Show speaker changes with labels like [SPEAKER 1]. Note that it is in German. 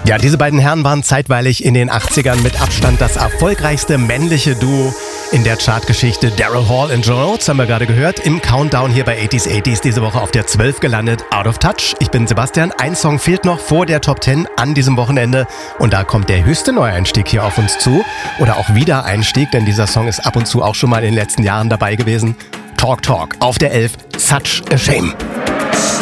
[SPEAKER 1] Ja, diese beiden Herren waren zeitweilig in den 80ern mit Abstand das erfolgreichste männliche Duo in der Chartgeschichte. Daryl Hall und John Oates haben wir gerade gehört. Im Countdown hier bei 80s diese Woche auf der 12 gelandet. Out of Touch. Ich bin Sebastian. Ein Song fehlt noch vor der Top 10 an diesem Wochenende. Und da kommt der höchste Neueinstieg hier auf uns zu. Oder auch Wiedereinstieg, denn dieser Song ist ab und zu auch schon mal in den letzten Jahren dabei gewesen. Talk Talk auf der 11. Such a Shame.